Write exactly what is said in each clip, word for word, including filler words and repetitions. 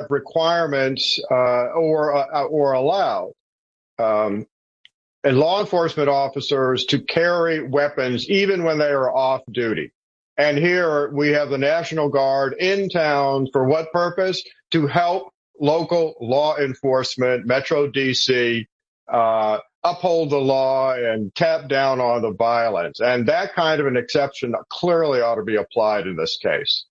requirements uh, or uh, or allow um, and law enforcement officers to carry weapons even when they are off duty. And here we have the National Guard in town for what purpose? To help local law enforcement, Metro D C, uh, uphold the law and tap down on the violence. And that kind of an exception clearly ought to be applied in this case.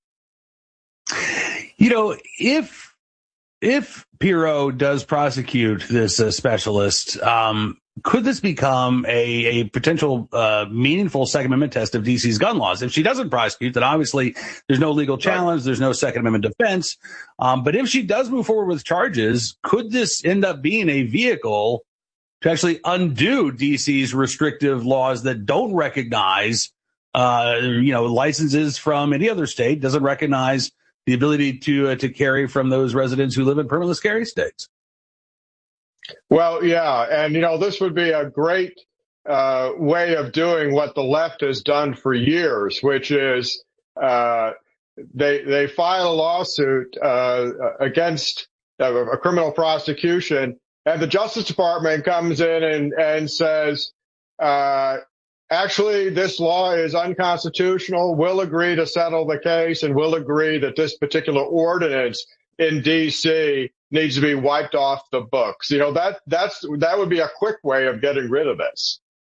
You know, if if Pirro does prosecute this uh, specialist, um, could this become a, a potential uh, meaningful Second Amendment test of D C's gun laws? If she doesn't prosecute, then obviously there's no legal challenge, right. There's no Second Amendment defense. Um, but if she does move forward with charges, could this end up being a vehicle to actually undo D C's restrictive laws that don't recognize, uh, you know, licenses from any other state, doesn't recognize the ability to uh, to carry from those residents who live in permanently carry states? Well, yeah. And, you know, this would be a great uh, way of doing what the left has done for years, which is uh, they they file a lawsuit uh, against uh, a criminal prosecution, and the Justice Department comes in and, and says, uh, actually, this law is unconstitutional. We'll agree to settle the case, and we'll agree that this particular ordinance in D C needs to be wiped off the books. You know, that that's that would be a quick way of getting rid of this.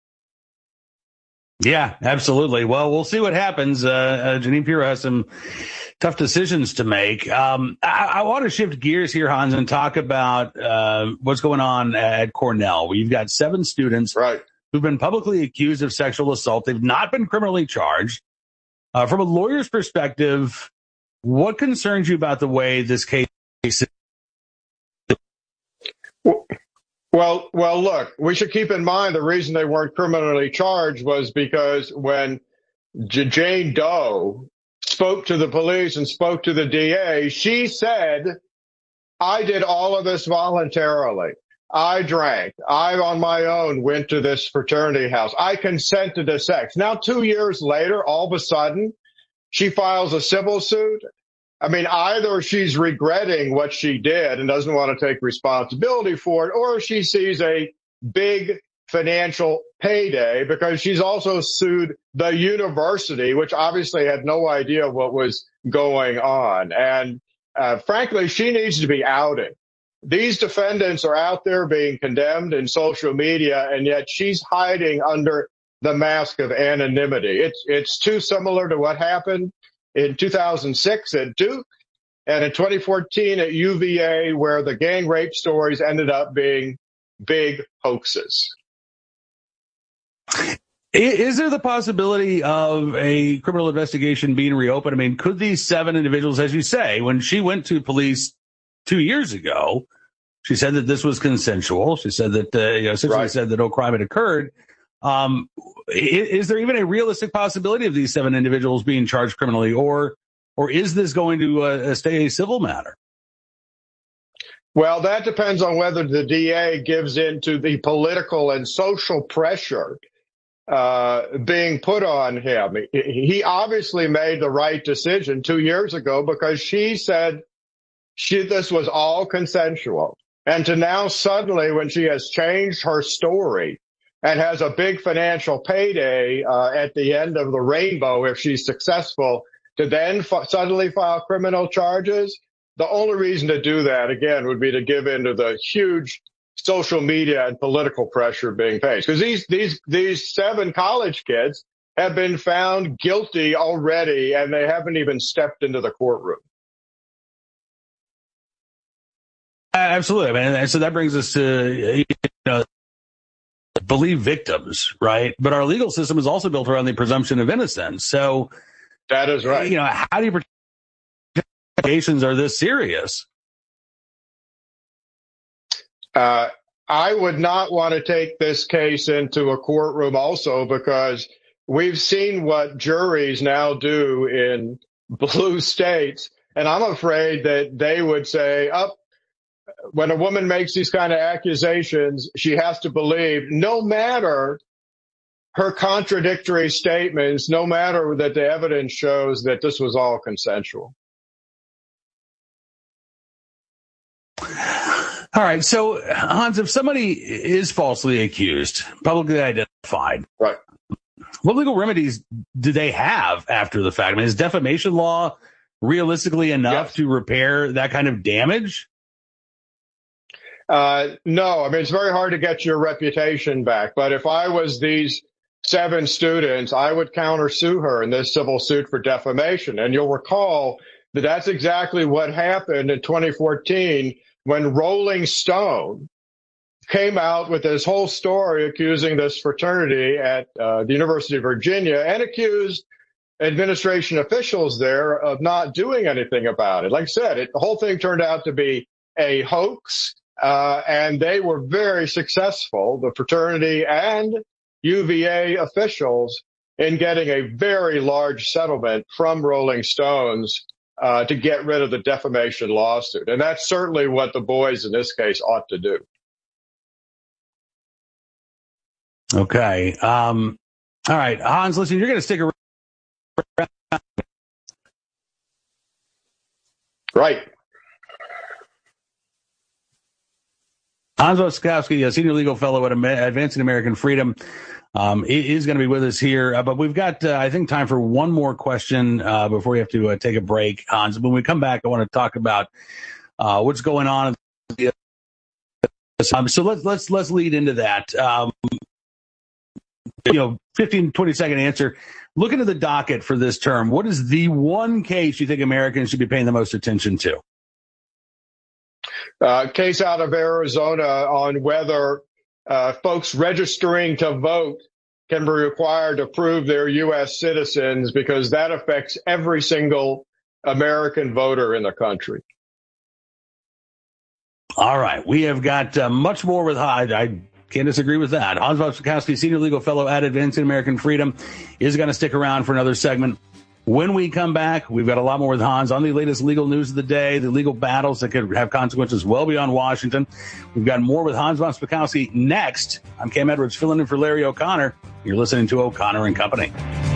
Yeah, absolutely. Well, we'll see what happens. Uh, uh, Jeanine Pirro has some tough decisions to make. Um, I, I want to shift gears here, Hans, and talk about uh, what's going on at Cornell. You've got seven students right. who've been publicly accused of sexual assault. They've not been criminally charged. Uh, from a lawyer's perspective, what concerns you about the way this case is? Well, well, look, we should keep in mind the reason they weren't criminally charged was because when J- Jane Doe spoke to the police and spoke to the D A, she said, I did all of this voluntarily. I drank. I, on my own, went to this fraternity house. I consented to sex. Now, two years later, all of a sudden, she files a civil suit. I mean, either she's regretting what she did and doesn't want to take responsibility for it, or she sees a big financial payday because she's also sued the university, which obviously had no idea what was going on. And uh, frankly, she needs to be outed. These defendants are out there being condemned in social media, and yet she's hiding under the mask of anonymity. It's it's too similar to what happened in two thousand six at Duke and in twenty fourteen at U V A, where the gang rape stories ended up being big hoaxes. Is there the possibility of a criminal investigation being reopened? I mean, could these seven individuals, as you say, when she went to police two years ago, she said that this was consensual. She said that, uh, you know, essentially right. said that no crime had occurred. Um, is, is there even a realistic possibility of these seven individuals being charged criminally, or, or is this going to uh, stay a civil matter? Well, that depends on whether the D A gives in to the political and social pressure uh, being put on him. He obviously made the right decision two years ago because she said she, this was all consensual. And to now suddenly, when she has changed her story and has a big financial payday uh, at the end of the rainbow if she's successful, to then f- suddenly file criminal charges, the only reason to do that, again, would be to give in to the huge social media and political pressure being faced. Because these, these, these seven college kids have been found guilty already, and they haven't even stepped into the courtroom. Absolutely. I mean, so that brings us to, you know, believe victims, right? But our legal system is also built around the presumption of innocence. So that is right. You know, how do you protect allegations are this serious? Uh, I would not want to take this case into a courtroom also because we've seen what juries now do in blue states. And I'm afraid that they would say, oh, when a woman makes these kind of accusations, she has to believe, no matter her contradictory statements, no matter that the evidence shows that this was all consensual. All right. So, Hans, if somebody is falsely accused, publicly identified, right, what legal remedies do they have after the fact? I mean, is defamation law realistically enough yes. to repair that kind of damage? Uh, no, I mean, it's very hard to get your reputation back. But if I was these seven students, I would countersue her in this civil suit for defamation. And you'll recall that that's exactly what happened in twenty fourteen when Rolling Stone came out with this whole story accusing this fraternity at uh, the University of Virginia and accused administration officials there of not doing anything about it. Like I said, it, the whole thing turned out to be a hoax, uh, and they were very successful, the fraternity and U V A officials, in getting a very large settlement from Rolling Stones uh, to get rid of the defamation lawsuit. And that's certainly what the boys in this case ought to do. Okay. Um, all right. Hans, listen, you're going to stick around. Right. Hans Wasikowski, a senior legal fellow at Advancing American Freedom, um, is going to be with us here. Uh, but we've got, uh, I think, time for one more question uh, before we have to uh, take a break. Hans, when we come back, I want to talk about uh, what's going on. Um, so let's let's let's lead into that. Um, you know, fifteen, twenty second answer. Look into the docket for this term. What is the one case you think Americans should be paying the most attention to? Uh, case out of Arizona on whether uh, folks registering to vote can be required to prove they're U S citizens, because that affects every single American voter in the country. All right. We have got uh, much more with Hyde. I can't disagree with that. Hans Wasikowski, senior legal fellow at Advancing American Freedom, is going to stick around for another segment. When we come back, we've got a lot more with Hans on the latest legal news of the day, the legal battles that could have consequences well beyond Washington. We've got more with Hans Wasikowski next. I'm Cam Edwards, filling in for Larry O'Connor. You're listening to O'Connor and Company.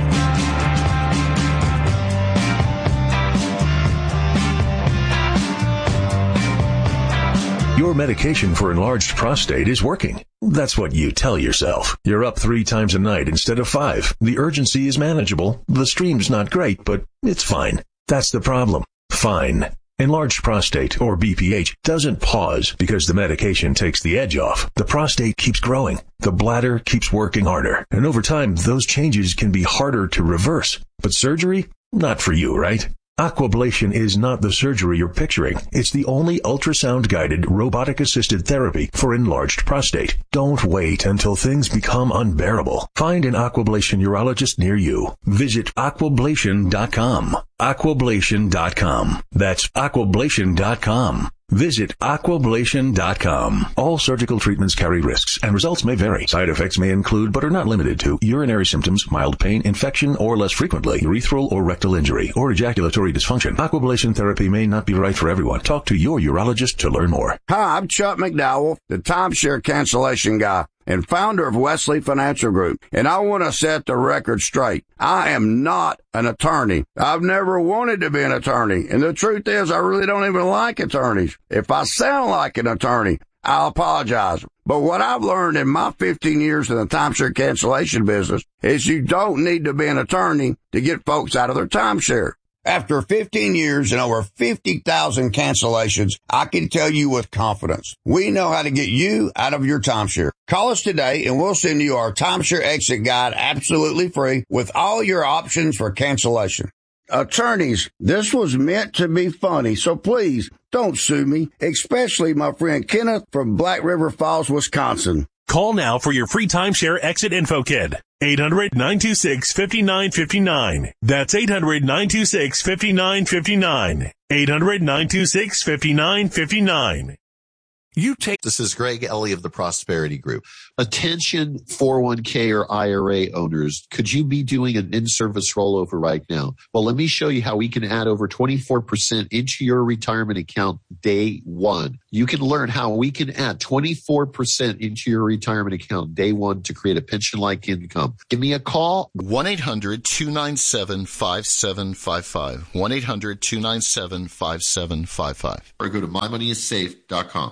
Your medication for enlarged prostate is working. That's what you tell yourself. You're up three times a night instead of five. The urgency is manageable. The stream's not great, but it's fine. That's the problem. Fine. Enlarged prostate, or B P H, doesn't pause because the medication takes the edge off. The prostate keeps growing. The bladder keeps working harder. And over time, those changes can be harder to reverse. But surgery? Not for you, right? Aquablation is not the surgery you're picturing. It's the only ultrasound-guided, robotic-assisted therapy for enlarged prostate. Don't wait until things become unbearable. Find an Aquablation urologist near you. Visit aquablation dot com. aquablation dot com. That's aquablation dot com. Visit aquablation dot com. All surgical treatments carry risks, and results may vary. Side effects may include, but are not limited to, urinary symptoms, mild pain, infection, or less frequently, urethral or rectal injury, or ejaculatory dysfunction. Aquablation therapy may not be right for everyone. Talk to your urologist to learn more. Hi, I'm Chuck McDowell, the timeshare cancellation guy and founder of Wesley Financial Group, and I want to set the record straight. I am not an attorney. I've never wanted to be an attorney, and the truth is I really don't even like attorneys. If I sound like an attorney, I'll apologize. But what I've learned in my fifteen years in the timeshare cancellation business is you don't need to be an attorney to get folks out of their timeshare. After fifteen years and over fifty thousand cancellations, I can tell you with confidence, we know how to get you out of your timeshare. Call us today and we'll send you our timeshare exit guide absolutely free with all your options for cancellation. Attorneys, this was meant to be funny, so please don't sue me, especially my friend Kenneth from Black River Falls, Wisconsin. Call now for your free timeshare exit info kit. eight hundred, nine two six, five nine five nine. That's eight hundred, nine two six, five nine five nine. eight hundred, nine two six, five nine five nine. You take, this is Greg Ellie of the Prosperity Group. Attention four oh one k or I R A owners. Could you be doing an in-service rollover right now? Well, let me show you how we can add over twenty-four percent into your retirement account day one. You can learn how we can add twenty-four percent into your retirement account day one to create a pension-like income. Give me a call. one eight hundred, two nine seven, five seven five five. one eight hundred, two nine seven, five seven five five. Or go to my money is safe dot com.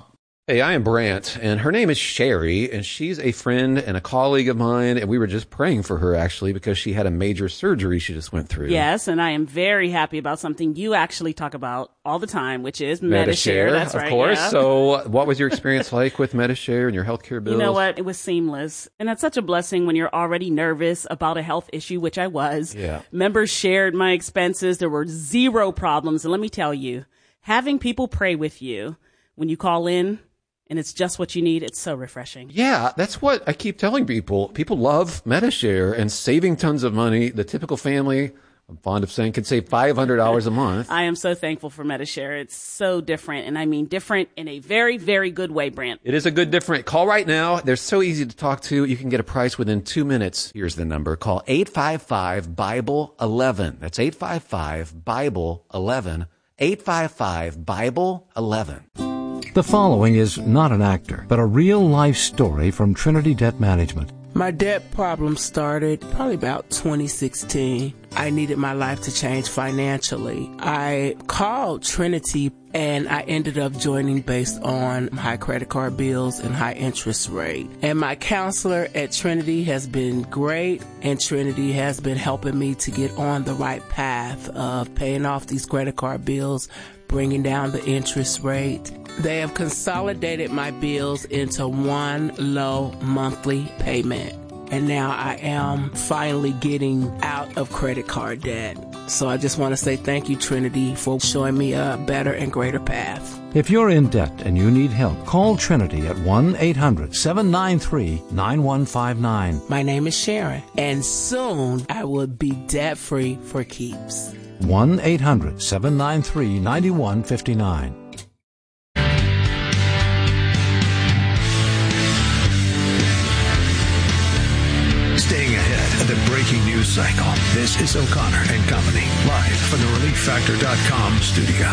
Hey, I am Brant, and her name is Sherry, and she's a friend and a colleague of mine, and we were just praying for her, actually, because she had a major surgery she just went through. Yes, and I am very happy about something you actually talk about all the time, which is Medi-Share. That's of right, course. yeah. So what was your experience like with Medi-Share and your healthcare bills? You know what? It was seamless. And that's such a blessing when you're already nervous about a health issue, which I was. Yeah. Members shared my expenses. There were zero problems. And let me tell you, having people pray with you when you call in, and it's just what you need, it's so refreshing. Yeah, that's what I keep telling people. People love Medi-Share and saving tons of money. The typical family, I'm fond of saying, can save five hundred dollars a month. I am so thankful for Medi-Share. It's so different, and I mean different in a very, very good way, Brant. It is a good different. Call right now. They're so easy to talk to. You can get a price within two minutes. Here's the number. Call eight five five, Bible eleven. That's eight five five, Bible eleven. eight five five, Bible eleven. The following is not an actor, but a real-life story from Trinity Debt Management. My debt problem started probably about twenty sixteen. I needed my life to change financially. I called Trinity and I ended up joining based on high credit card bills and high interest rate. And my counselor at Trinity has been great, and Trinity has been helping me to get on the right path of paying off these credit card bills, bringing down the interest rate. They have consolidated my bills into one low monthly payment. And now I am finally getting out of credit card debt. So I just want to say thank you, Trinity, for showing me a better and greater path. If you're in debt and you need help, call Trinity at one eight hundred, seven nine three, nine one five nine. My name is Sharon, and soon I will be debt-free for keeps. one eight hundred, seven nine three, nine one five nine. Staying ahead of the breaking news cycle. This is O'Connor and Company, live from the relief factor dot com studio.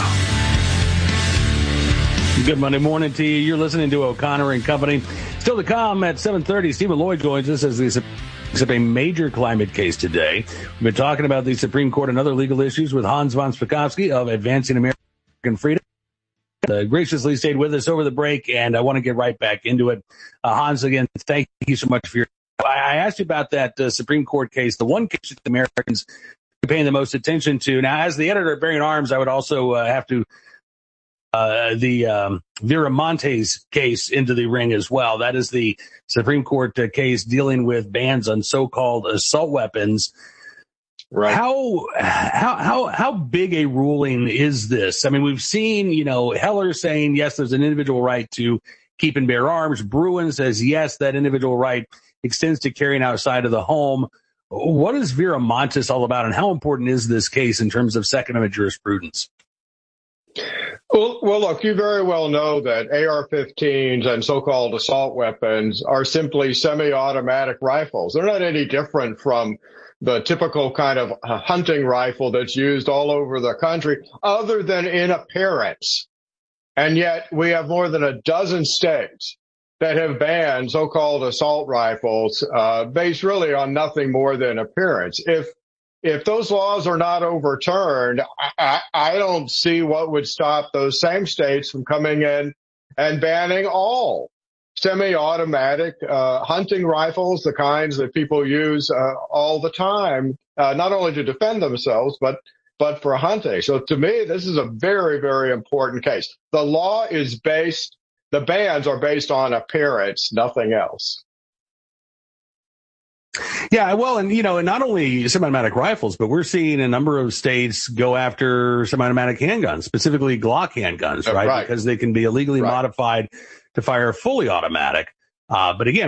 Good Monday morning to you. You're listening to O'Connor and Company. Still to come at seven thirty, Stephen Lloyd joins us as the It's a major climate case today. We've been talking about the Supreme Court and other legal issues with Hans von Spakovsky of Advancing American Freedom. Uh, graciously stayed with us over the break, and I want to get right back into it. Uh, Hans, again, thank you so much for your I asked you about that uh, Supreme Court case, the one case that the Americans are paying the most attention to. Now, as the editor of Bearing Arms, I would also uh, have to uh, the um, Viramontes case into the ring as well. That is the Supreme Court uh, case dealing with bans on so-called assault weapons. Right. How how how how big a ruling is this? I mean, we've seen, you know, Heller saying yes, there's an individual right to keep and bear arms. Bruen says yes, that individual right extends to carrying outside of the home. What is Viramontes all about, and how important is this case in terms of Second Amendment jurisprudence? Well, well, look, you very well know that A R fifteens and so-called assault weapons are simply semi-automatic rifles. They're not any different from the typical kind of hunting rifle that's used all over the country, other than in appearance. And yet we have more than a dozen states that have banned so-called assault rifles uh, based really on nothing more than appearance. If if those laws are not overturned, I, I don't see what would stop those same states from coming in and banning all semi-automatic uh, hunting rifles, the kinds that people use uh, all the time, uh, not only to defend themselves, but but for hunting. So to me, this is a very, very important case. The law is based The bans are based on appearance, nothing else. Yeah, well, and, you know, and not only semi-automatic rifles, but we're seeing a number of states go after semi-automatic handguns, specifically Glock handguns, right? right? Because they can be illegally right. modified to fire fully automatic. Uh, but again,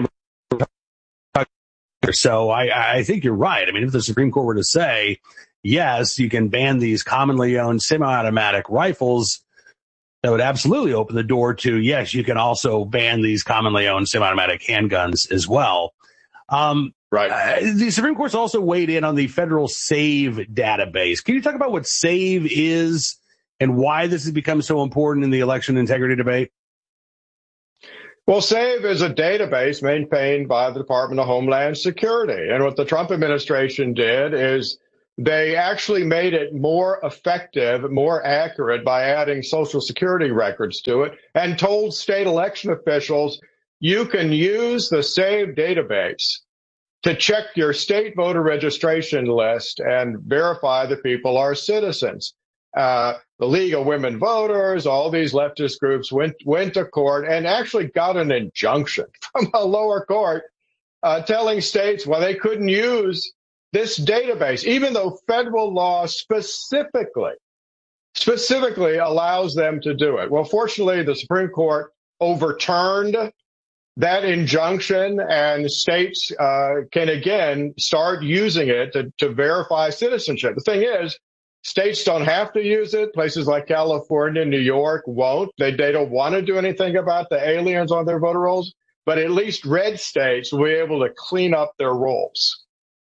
so I, I think you're right. I mean, if the Supreme Court were to say, yes, you can ban these commonly owned semi-automatic rifles, that would absolutely open the door to, yes, you can also ban these commonly owned semi-automatic handguns as well. Um, right. Uh, the Supreme Court's also weighed in on the federal SAVE database. Can you talk about what SAVE is and why this has become so important in the election integrity debate? Well, SAVE is a database maintained by the Department of Homeland Security. And what the Trump administration did is they actually made it more effective, more accurate by adding Social Security records to it, and told state election officials, you can use the SAVE database to check your state voter registration list and verify that people are citizens. Uh, the League of Women Voters, all these leftist groups went went to court and actually got an injunction from a lower court uh, telling states, well, they couldn't use this database, even though federal law specifically, specifically allows them to do it. Well, fortunately, the Supreme Court overturned that injunction, and states uh, can again start using it to, to verify citizenship. The thing is, states don't have to use it. Places like California, New York won't. They, they don't want to do anything about the aliens on their voter rolls, but at least red states will be able to clean up their rolls.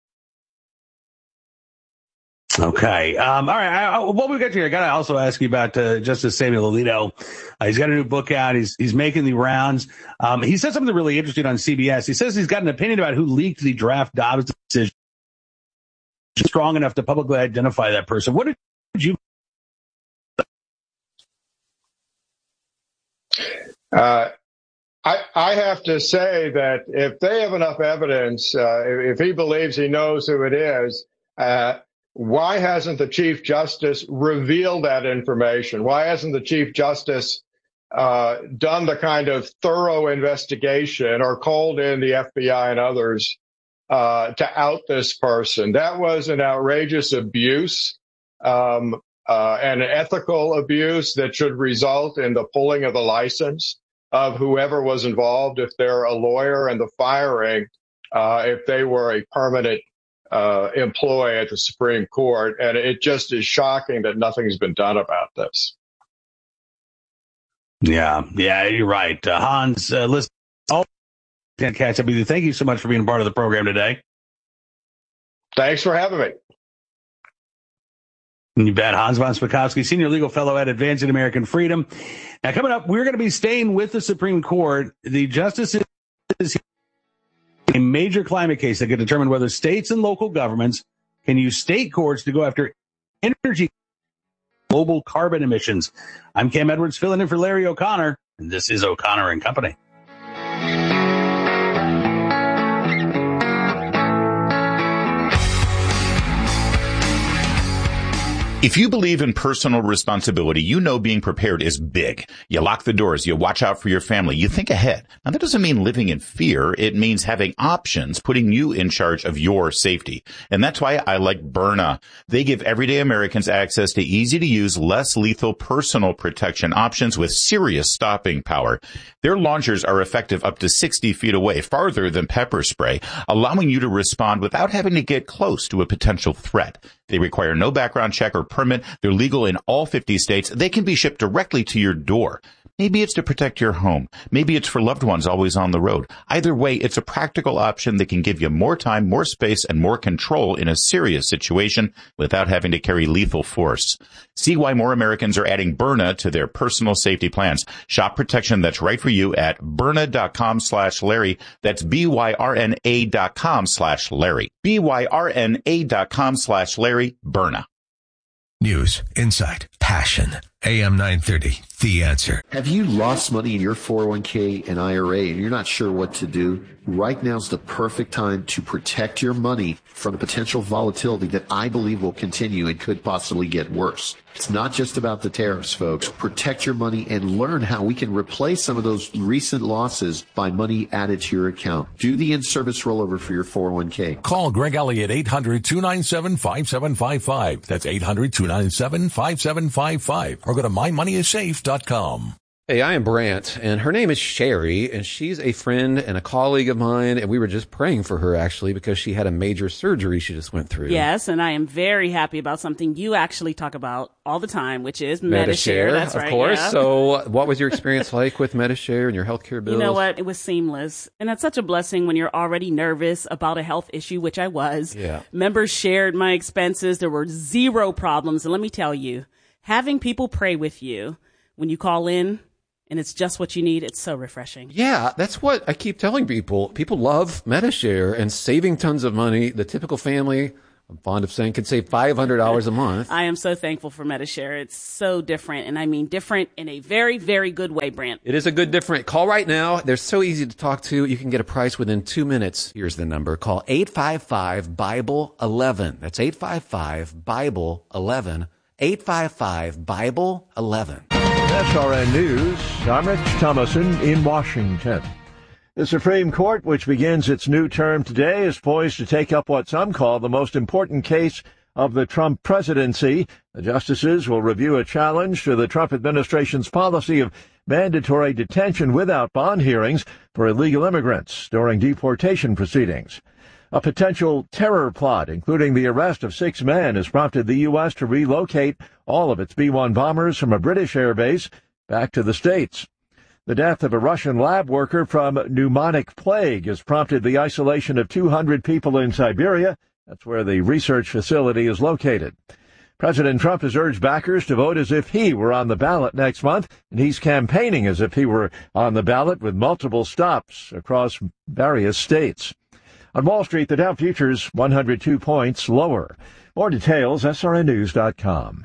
Okay. Um, all right. I, I, what we got here, I got to also ask you about uh, Justice Samuel Alito. Uh, he's got a new book out. He's he's making the rounds. Um, he said something really interesting on C B S. He says he's got an opinion about who leaked the draft Dobbs decision strong enough to publicly identify that person. What did you? Uh, I, I have to say that if they have enough evidence, uh, if, if he believes he knows who it is, uh, why hasn't the Chief Justice revealed that information? Why hasn't the Chief Justice uh, done the kind of thorough investigation or called in the F B I and others uh, to out this person? That was an outrageous abuse, um, uh, an ethical abuse that should result in the pulling of the license of whoever was involved, if they're a lawyer, and the firing uh, if they were a permanent Uh, employee at the Supreme Court, and it just is shocking that nothing's been done about this. Yeah, yeah, you're right. Uh, Hans, uh, listen, all can't catch up with you. Thank you so much for being part of the program today. Thanks for having me. You bet. Hans von Spakovsky, Senior Legal Fellow at Advancing American Freedom. Now, coming up, we're going to be staying with the Supreme Court. The justices a major climate case that could determine whether states and local governments can use state courts to go after energy global carbon emissions. I'm Cam Edwards, filling in for Larry O'Connor, and this is O'Connor and Company. If you believe in personal responsibility, you know being prepared is big. You lock the doors. You watch out for your family. You think ahead. Now, that doesn't mean living in fear. It means having options, putting you in charge of your safety. And that's why I like Byrna. They give everyday Americans access to easy-to-use, less lethal personal protection options with serious stopping power. Their launchers are effective up to sixty feet away, farther than pepper spray, allowing you to respond without having to get close to a potential threat. They require no background check or permit. They're legal in all fifty states. They can be shipped directly to your door. Maybe it's to protect your home. Maybe it's for loved ones always on the road. Either way, it's a practical option that can give you more time, more space, and more control in a serious situation without having to carry lethal force. See why more Americans are adding Byrna to their personal safety plans. Shop protection that's right for you at Byrna.com slash Larry. That's B-Y-R-N-A dot com slash Larry. B-Y-R-N-A dot com slash Larry. Byrna. News, insight, passion. A M nine thirty, The Answer. Have you lost money in your four oh one k and I R A and you're not sure what to do? Right now is the perfect time to protect your money from the potential volatility that I believe will continue and could possibly get worse. It's not just about the tariffs, folks. Protect your money and learn how we can replace some of those recent losses by money added to your account. Do the in-service rollover for your four oh one k. Call Greg Elliott, eight hundred, two nine seven, five seven five five. That's eight hundred, two nine seven, five seven five five. Or go to my money is safe dot com. Hey, I am Brant, and her name is Sherry, and she's a friend and a colleague of mine, and we were just praying for her, actually, because she had a major surgery she just went through. Yes, and I am very happy about something you actually talk about all the time, which is Medi-Share. Medi-Share, That's of right, course. yeah. So what was your experience like with Medi-Share and your healthcare bills? You know what? It was seamless, and that's such a blessing when you're already nervous about a health issue, which I was. Yeah. Members shared my expenses. There were zero problems, and let me tell you, having people pray with you when you call in, and it's just what you need, it's so refreshing. Yeah, that's what I keep telling people. People love Medi-Share and saving tons of money. The typical family, I'm fond of saying could save five hundred dollars a month. I am so thankful for Medi-Share. It's so different, and I mean different in a very, very good way, Brent. It is a good different. Call right now. They're so easy to talk to. You can get a price within two minutes. Here's the number. Call eight five five, Bible eleven. That's eight five five, Bible eleven. eight five five, Bible eleven. S R N News, I'm Rich Thomason in Washington. The Supreme Court, which begins its new term today, is poised to take up what some call the most important case of the Trump presidency. The justices will review a challenge to the Trump administration's policy of mandatory detention without bond hearings for illegal immigrants during deportation proceedings. A potential terror plot, including the arrest of six men, has prompted the U S to relocate all of its B one bombers from a British airbase back to the States. The death of a Russian lab worker from pneumonic plague has prompted the isolation of two hundred people in Siberia. That's where the research facility is located. President Trump has urged backers to vote as if he were on the ballot next month, and he's campaigning as if he were on the ballot with multiple stops across various states. On Wall Street, the Dow futures one hundred two points lower. More details, S R N news dot com.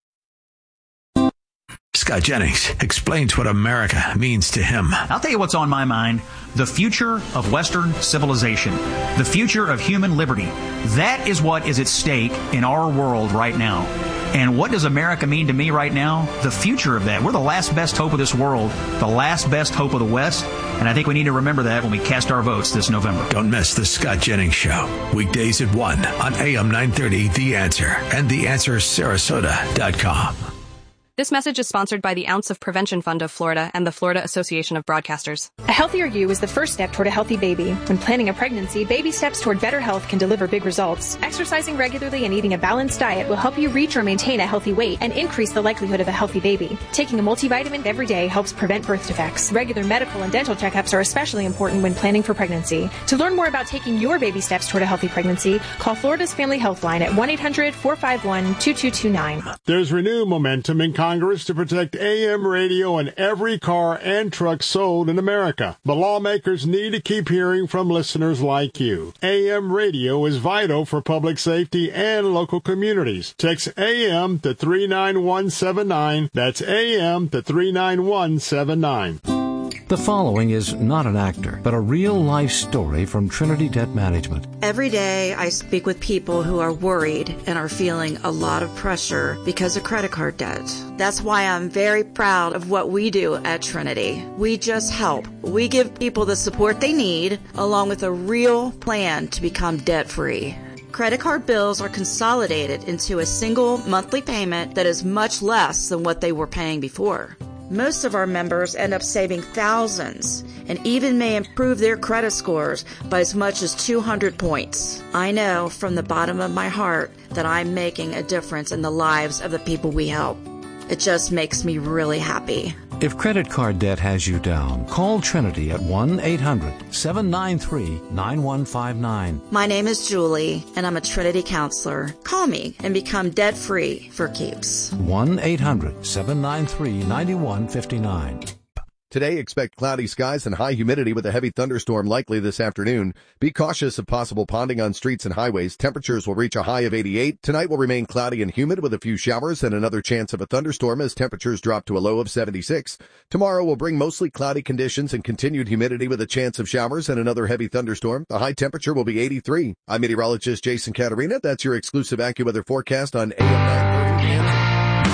Scott Jennings explains what America means to him. I'll tell you what's on my mind. The future of Western civilization. The future of human liberty. That is what is at stake in our world right now. And what does America mean to me right now? The future of that. We're the last best hope of this world. The last best hope of the West. And I think we need to remember that when we cast our votes this November. Don't miss the Scott Jennings Show. Weekdays at one on A M nine thirty, The Answer, and the answer sarasota dot com. This message is sponsored by the Ounce of Prevention Fund of Florida and the Florida Association of Broadcasters. A healthier you is the first step toward a healthy baby. When planning a pregnancy, baby steps toward better health can deliver big results. Exercising regularly and eating a balanced diet will help you reach or maintain a healthy weight and increase the likelihood of a healthy baby. Taking a multivitamin every day helps prevent birth defects. Regular medical and dental checkups are especially important when planning for pregnancy. To learn more about taking your baby steps toward a healthy pregnancy, call Florida's Family Health Line at one eight hundred, four five one, two two two nine. There's renewed momentum in Congress to protect A M radio in every car and truck sold in America. The lawmakers need to keep hearing from listeners like you. A M radio is vital for public safety and local communities. Text A M to three nine one seven nine. That's A M to three nine one seven nine. The following is not an actor, but a real-life story from Trinity Debt Management. Every day I speak with people who are worried and are feeling a lot of pressure because of credit card debt. That's why I'm very proud of what we do at Trinity. We just help. We give people the support they need, along with a real plan to become debt-free. Credit card bills are consolidated into a single monthly payment that is much less than what they were paying before. Most of our members end up saving thousands and even may improve their credit scores by as much as two hundred points. I know from the bottom of my heart that I'm making a difference in the lives of the people we help. It just makes me really happy. If credit card debt has you down, call Trinity at one eight hundred, seven nine three, nine one five nine. My name is Julie, and I'm a Trinity counselor. Call me and become debt-free for keeps. one eight hundred, seven nine three, nine one five nine. Today, expect cloudy skies and high humidity with a heavy thunderstorm likely this afternoon. Be cautious of possible ponding on streets and highways. Temperatures will reach a high of eighty-eight. Tonight will remain cloudy and humid with a few showers and another chance of a thunderstorm as temperatures drop to a low of seventy-six. Tomorrow will bring mostly cloudy conditions and continued humidity with a chance of showers and another heavy thunderstorm. The high temperature will be eighty-three. I'm meteorologist Jason Caterina. That's your exclusive AccuWeather forecast on A M nine thirty.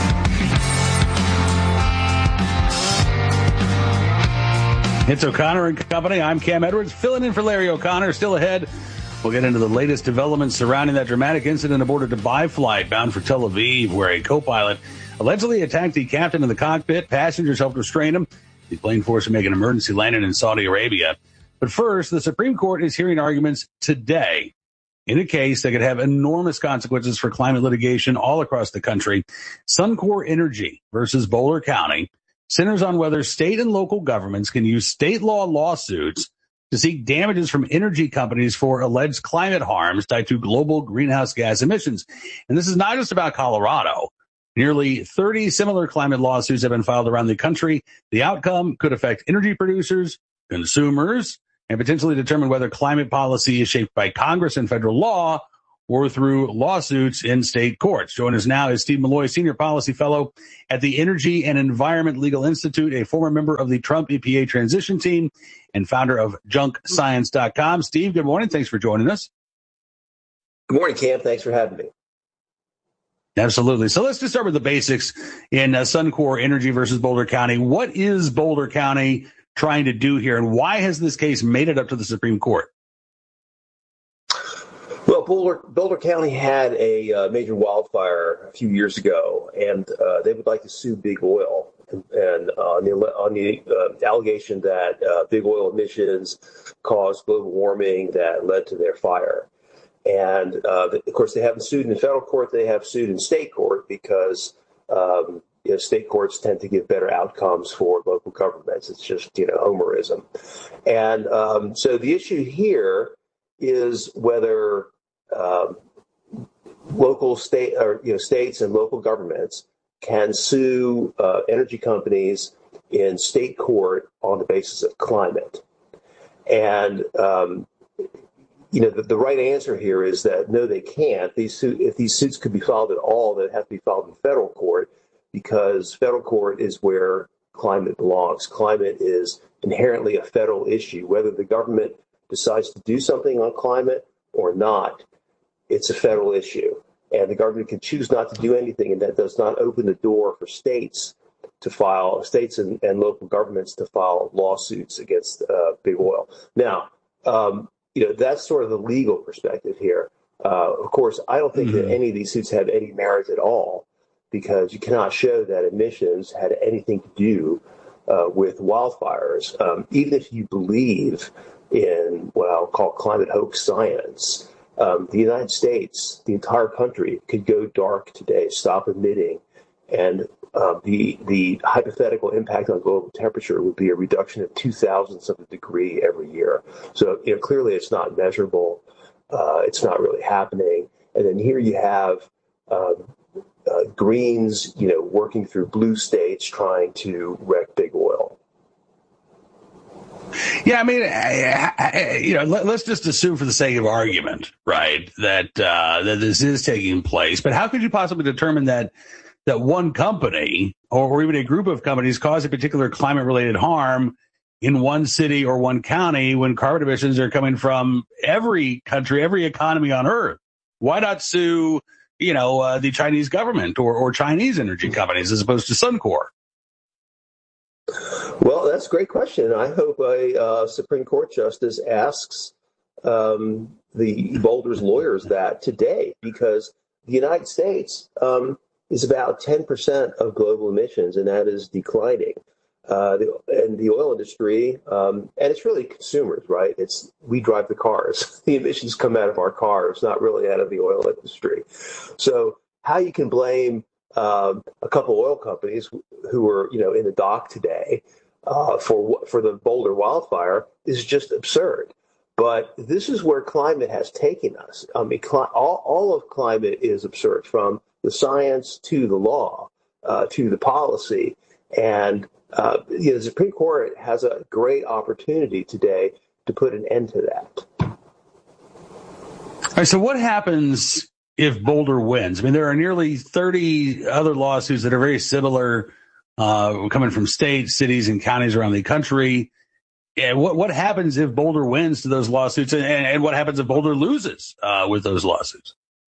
It's O'Connor and Company. I'm Cam Edwards, filling in for Larry O'Connor. Still ahead, we'll get into the latest developments surrounding that dramatic incident aboard a Dubai flight bound for Tel Aviv, where a co-pilot allegedly attacked the captain in the cockpit. Passengers helped restrain him. The plane forced to make an emergency landing in Saudi Arabia. But first, the Supreme Court is hearing arguments today in a case that could have enormous consequences for climate litigation all across the country. Suncor Energy versus Boulder County centers on whether state and local governments can use state law lawsuits to seek damages from energy companies for alleged climate harms tied to global greenhouse gas emissions. And this is not just about Colorado. Nearly thirty similar climate lawsuits have been filed around the country. The outcome could affect energy producers, consumers, and potentially determine whether climate policy is shaped by Congress and federal law or through lawsuits in state courts. Join us now is Steve Malloy, Senior Policy Fellow at the Energy and Environment Legal Institute, a former member of the Trump E P A transition team and founder of junk science dot com. Steve, good morning. Thanks for joining us. Good morning, Cam. Thanks for having me. Absolutely. So let's just start with the basics in uh, Suncor Energy versus Boulder County. What is Boulder County trying to do here, and why has this case made it up to the Supreme Court? Well, Boulder, Boulder County had a uh, major wildfire a few years ago, and uh, they would like to sue Big Oil. And, and uh, on the, on the uh, allegation that uh, big oil emissions caused global warming that led to their fire. And, uh, of course, they haven't sued in federal court. They have sued in state court because um, you know, state courts tend to give better outcomes for local governments. It's just, you know, Homerism. And um, so the issue here is whether um, local state or, you know, states and local governments can sue uh, energy companies in state court on the basis of climate. And, um, you know, the, the right answer here is that, no, they can't. These su- if these suits could be filed at all, they have to be filed in federal court because federal court is where climate belongs. Climate is inherently a federal issue. Whether the government decides to do something on climate or not, it's a federal issue. And the government can choose not to do anything, and that does not open the door for states to file, states and, and local governments to file lawsuits against uh, Big Oil. Now, um, you know, that's sort of the legal perspective here. Uh, of course, I don't think mm-hmm. that any of these suits have any merit at all because you cannot show that emissions had anything to do uh, with wildfires. Um, even if you believe in what I'll call climate hoax science, Um, the United States, the entire country, could go dark today, stop emitting, and uh, the the hypothetical impact on global temperature would be a reduction of two thousandths of a degree every year. So, you know, clearly it's not measurable. Uh, it's not really happening. And then here you have um, uh, Greens, you know, working through blue states trying to wreck Big Oil. Yeah, I mean, I, I, you know, let, let's just assume for the sake of argument, right, that uh, that this is taking place. But how could you possibly determine that that one company or, or even a group of companies cause a particular climate-related harm in one city or one county when carbon emissions are coming from every country, every economy on Earth? Why not sue, you know, uh, the Chinese government or, or Chinese energy companies as opposed to Suncor? Well, that's a great question. I hope a uh, Supreme Court justice asks um, the Boulder's lawyers that today, because the United States um, is about ten percent of global emissions, and that is declining. Uh, the, and the oil industry, um, and it's really consumers, right? It's we drive the cars. The emissions come out of our cars, not really out of the oil industry. So how you can blame um, a couple oil companies who are, you know, in the dock today uh, for for the Boulder wildfire is just absurd. But this is where climate has taken us. I mean, cli- all, all of climate is absurd, from the science to the law uh, to the policy. And uh, you know, the Supreme Court has a great opportunity today to put an end to that. All right, so what happens if Boulder wins? I mean, there are nearly thirty other lawsuits that are very similar, uh, coming from states, cities, and counties around the country. And what what happens if Boulder wins to those lawsuits, and, and what happens if Boulder loses uh, with those lawsuits?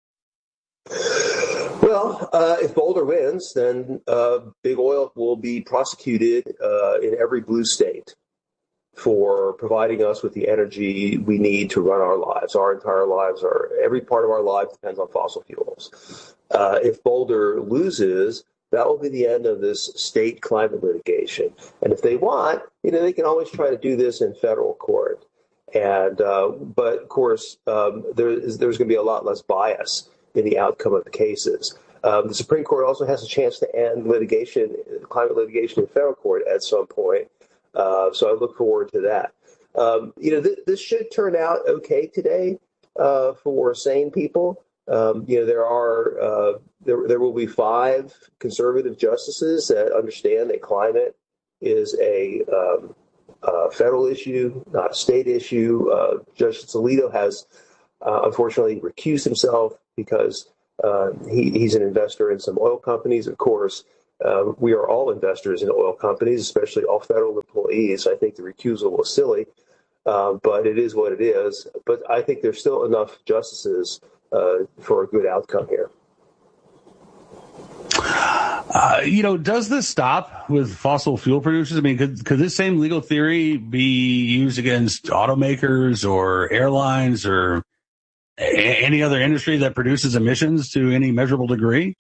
Well, uh, if Boulder wins, then uh, Big Oil will be prosecuted uh, in every blue state for providing us with the energy we need to run our lives. Our entire lives are, every part of our life depends on fossil fuels. Uh, if Boulder loses, that will be the end of this state climate litigation. And if they want, you know, they can always try to do this in federal court. And uh, but of course, um, there is, there's going to be a lot less bias in the outcome of the cases. Um, the Supreme Court also has a chance to end litigation, climate litigation in federal court at some point. Uh, so I look forward to that. Um, you know, th- this should turn out okay today uh, for sane people. Um, you know, there are uh, there there will be five conservative justices that understand that climate is a, um, a federal issue, not a state issue. Uh, Justice Alito has uh, unfortunately recused himself because uh, he, he's an investor in some oil companies. Of course, uh, we are all investors in oil companies, especially all federal employees. I think the recusal was silly, uh, but it is what it is. But I think there's still enough justices uh, for a good outcome here. Uh, you know, does this stop with fossil fuel producers? I mean, could could this same legal theory be used against automakers or airlines or a- any other industry that produces emissions to any measurable degree?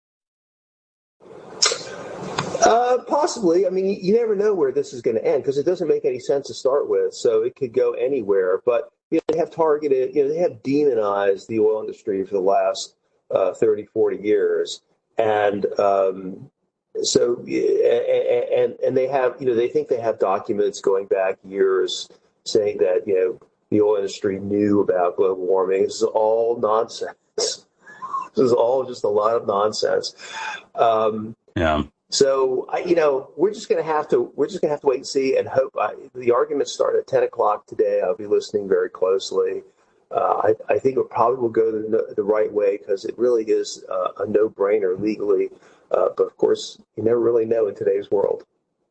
Uh, possibly. I mean, you, you never know where this is going to end because it doesn't make any sense to start with. So it could go anywhere. But you know, they have targeted, you know, they have demonized the oil industry for the last uh, thirty, forty years. And um, so, and and they have, you know, they think they have documents going back years saying that, you know, the oil industry knew about global warming. This is all nonsense. This is all just a lot of nonsense. Um, yeah. So, I, you know, we're just going to have to, we're just going to have to wait and see and hope. I, the arguments start at ten o'clock today. I'll be listening very closely. Uh, I, I think it probably will go the, the right way because it really is uh, a no-brainer legally. Uh, but, of course, you never really know in today's world.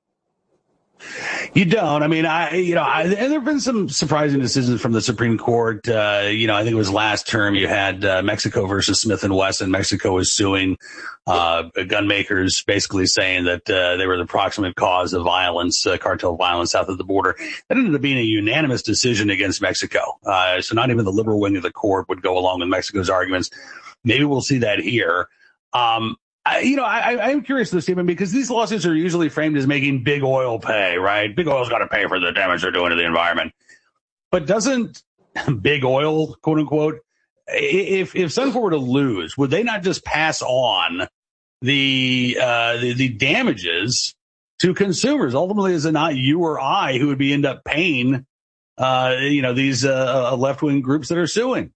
You don't. I mean, I, you know, I, there have been some surprising decisions from the Supreme Court. Uh, you know, I think it was last term you had uh, Mexico versus Smith and Wesson. Mexico was suing uh, gun makers, basically saying that uh, they were the proximate cause of violence, uh, cartel violence south of the border. That ended up being a unanimous decision against Mexico. Uh, so not even the liberal wing of the court would go along with Mexico's arguments. Maybe we'll see that here. Um, I, you know, I, I'm curious, though, Stephen, because these lawsuits are usually framed as making big oil pay, right? Big oil's got to pay for the damage they're doing to the environment. But doesn't big oil, quote unquote, if if Suncor were to lose, would they not just pass on the uh, the, the damages to consumers? Ultimately, is it not you or I who would be end up paying, uh, you know, these uh, left wing groups that are suing?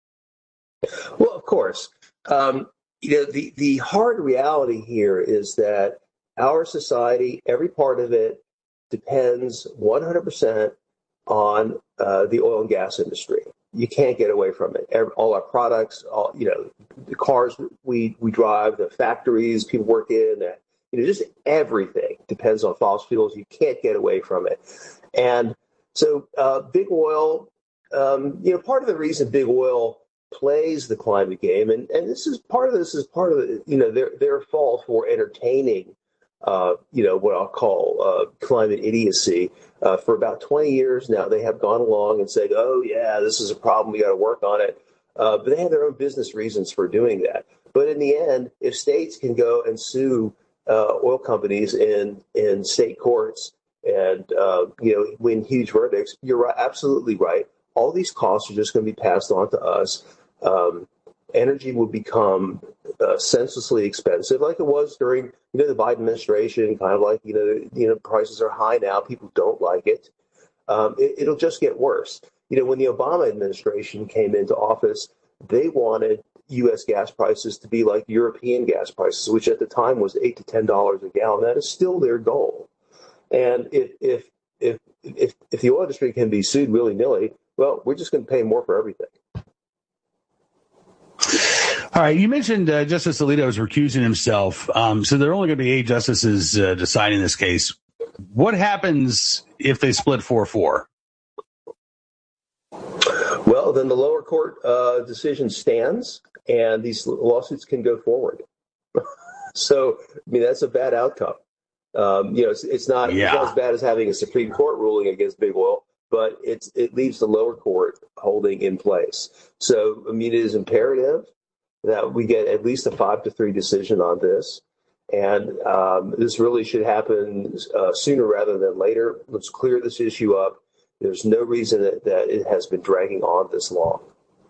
Well, of course. Um, You know, the, the hard reality here is that our society, every part of it, depends one hundred percent on uh, the oil and gas industry. You can't get away from it. Every, all our products, all, you know, the cars we, we drive, the factories people work in, uh, you know, just everything depends on fossil fuels. You can't get away from it. And so uh, big oil, um, you know, part of the reason big oil plays the climate game, and, and this is part of this is part of the, you know, their their fault for entertaining, uh, you know, what I'll call uh, climate idiocy. Uh, for about twenty years now, they have gone along and said, "Oh yeah, this is a problem. We got to work on it." Uh, but they have their own business reasons for doing that. But in the end, if states can go and sue uh, oil companies in in state courts and uh, you know, win huge verdicts, you're right, absolutely right. All these costs are just going to be passed on to us. Um, energy will become uh, senselessly expensive, like it was during, you know, the Biden administration. Kind of like, you know, you know, prices are high now. People don't like it. Um, it. It'll just get worse. You know, when the Obama administration came into office, they wanted U S gas prices to be like European gas prices, which at the time was eight to ten dollars a gallon. That is still their goal. And if if if if, if the oil industry can be sued willy nilly, well, we're just going to pay more for everything. All right. You mentioned uh, Justice Alito is recusing himself. Um, so there are only going to be eight justices uh, deciding this case. What happens if they split four four? Well, then the lower court uh, decision stands and these lawsuits can go forward. So, I mean, that's a bad outcome. Um, you know, it's, it's, not, yeah. it's not as bad as having a Supreme Court ruling against big oil, but it's, it leaves the lower court holding in place. So, I mean, it is imperative that we get at least a five to three decision on this. And um, this really should happen uh, sooner rather than later. Let's clear this issue up. There's no reason that, that it has been dragging on this long.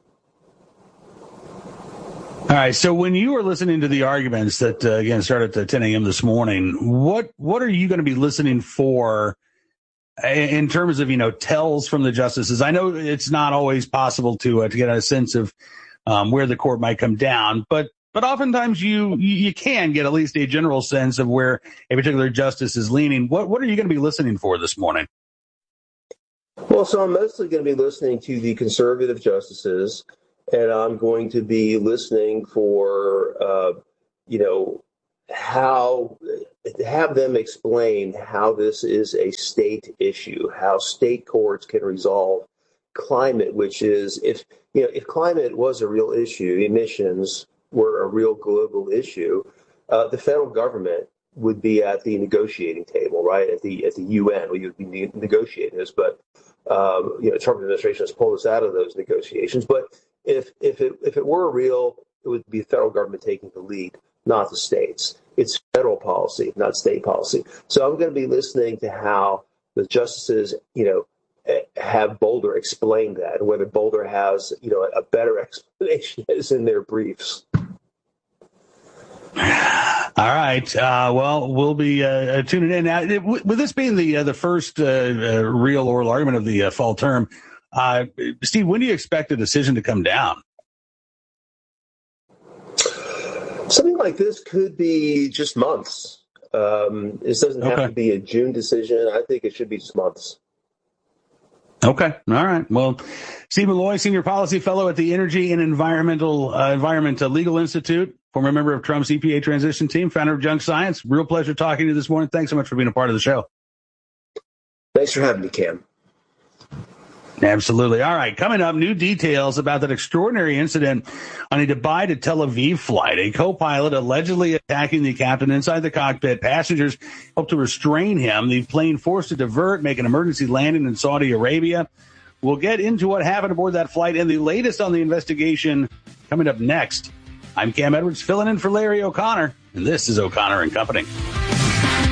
All right. So when you were listening to the arguments that, uh, again, started at ten a.m. this morning, what what are you going to be listening for in terms of, you know, tells from the justices? I know it's not always possible to uh, to get a sense of um, where the court might come down, but but oftentimes you you can get at least a general sense of where a particular justice is leaning. What what are you going to be listening for this morning? Well, so I'm mostly going to be listening to the conservative justices, and I'm going to be listening for, uh, you know, how have them explain how this is a state issue, how state courts can resolve climate, which is if you know if climate was a real issue, emissions were a real global issue, uh, the federal government would be at the negotiating table, right? At the at the U N, we would be ne- negotiating this, but um, you know, Trump administration has pulled us out of those negotiations. But if if it if it were real, it would be the federal government taking the lead, not the states. It's federal policy, not state policy. So I'm going to be listening to how the justices, you know, have Boulder explain that, and whether Boulder has, you know, a better explanation is in their briefs. All right. Uh, well, we'll be uh, tuning in now. With this being the uh, the first uh, uh, real oral argument of the uh, fall term, uh, Steve, when do you expect a decision to come down? Something like this could be just months. Um, this doesn't have okay. to be a June decision. I think it should be just months. Okay. All right. Well, Steve Milloy, Senior Policy Fellow at the Energy and Environmental uh, Environment Legal Institute, former member of Trump's E P A transition team, founder of Junk Science. Real pleasure talking to you this morning. Thanks so much for being a part of the show. Thanks for having me, Cam. Absolutely. All right. Coming up, new details about that extraordinary incident on a Dubai to Tel Aviv flight. A co-pilot allegedly attacking the captain inside the cockpit. Passengers helped to restrain him. The plane forced to divert, make an emergency landing in Saudi Arabia. We'll get into what happened aboard that flight and the latest on the investigation coming up next. I'm Cam Edwards, filling in for Larry O'Connor, and this is O'Connor and Company.